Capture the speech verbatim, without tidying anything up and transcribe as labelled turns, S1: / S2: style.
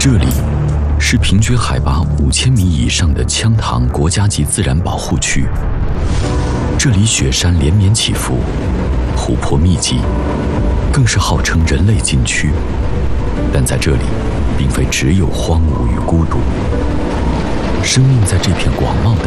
S1: 这里是平均海拔五千米以上的羌塘国家级自然保护区。这里雪山连绵起伏，湖泊密集，更是号称人类禁区。但在这里，并非只有荒芜与孤独，生命在这片广袤的